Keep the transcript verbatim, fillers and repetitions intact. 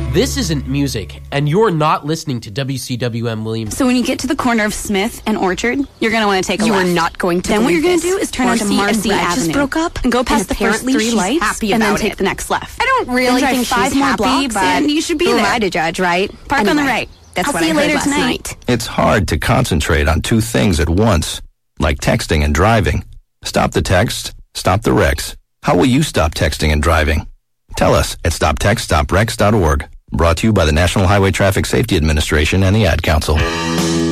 This isn't music, and you're not listening to W C W M Williams. So when you get to the corner of Smith and Orchard, you're going to want to take a you left. You are not going to Then what you're going to do is turn onto Marcy Avenue. Just broke up and go past and the first three she's lights happy and then about take it. the next left. I don't really then think five she's more happy, blocks but and you should be who there. am I to judge, right? Park anyway, on the right. That's I'll what see I you heard later last tonight. night. It's hard to concentrate on two things at once, like texting and driving. Stop the text, stop the wrecks. How will you stop texting and driving? Tell us at stop text stop wrecks dot org. Brought to you by the National Highway Traffic Safety Administration and the Ad Council.